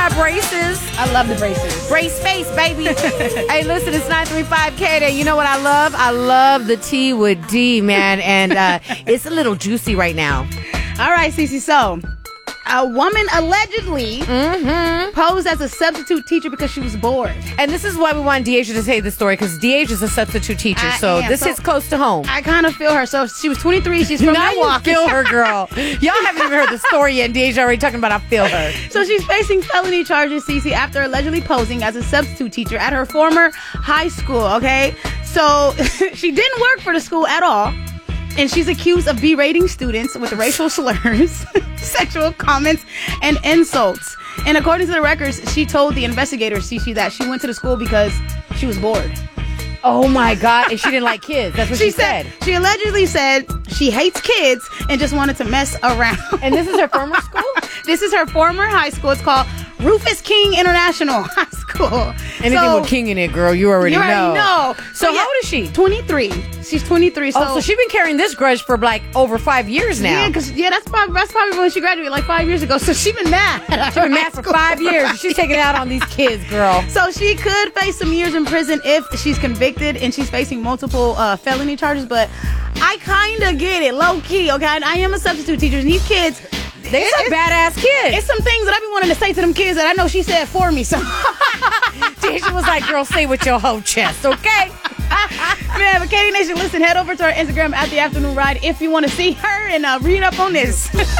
my braces. I love the braces. Brace face, baby. Hey, listen, it's 935K Day. You know what I love? I love the tea with D, man. And it's a little juicy right now. All right, Cece. So, a woman allegedly posed as a substitute teacher because she was bored. And this is why we want Deasia to say the story, because Deasia is a substitute teacher. So this hits close to home. I kind of feel her. So she was 23. She's from Milwaukee. You feel her, girl. Y'all haven't even heard the story yet. Deasia already talking about I feel her. So she's facing felony charges, Cece, after allegedly posing as a substitute teacher at her former high school, okay? So she didn't work for the school at all. And she's accused of berating students with racial slurs, sexual comments, and insults. And according to the records, she told the investigators, Cece, that she went to the school because she was bored. Oh my God. And she didn't like kids. That's what she said. She allegedly said she hates kids and just wanted to mess around. And this is her former school? This is her former high school. It's called Rufus King International High School. Anything with King in it, girl, you already know. So how old is she? 23. She's 23. So she's been carrying this grudge for like over 5 years now. Yeah, that's probably when she graduated, like 5 years ago. So she's been mad. She's been mad for 5 years. She's taking it out on these kids, girl. So she could face some years in prison if she's convicted, and she's facing multiple felony charges. But I kind of get it, low key. Okay, I am a substitute teacher, and these kids. They're some badass kids. It's some things that I've been wanting to say to them kids that I know she said for me. So Deasia was like, girl, say with your whole chest, okay? Man, but Katie Nation, listen, head over to our Instagram at The Afternoon Ride if you want to see her and read up on this.